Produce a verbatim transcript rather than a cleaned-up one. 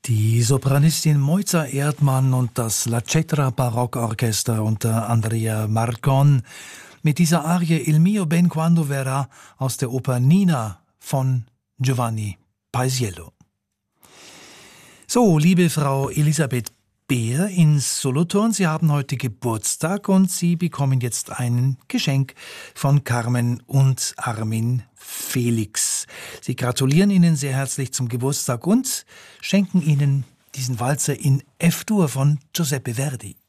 Die Sopranistin Mojca Erdmann und das La Cetra Barockorchester unter Andrea Marcon mit dieser Arie Il mio ben quando verrà aus der Oper Nina von Giovanni Paisiello. So, liebe Frau Elisabeth Beer in Solothurn, Sie haben heute Geburtstag und Sie bekommen jetzt ein Geschenk von Carmen und Armin Felix. Sie gratulieren Ihnen sehr herzlich zum Geburtstag und schenken Ihnen diesen Walzer in F-Dur von Giuseppe Verdi.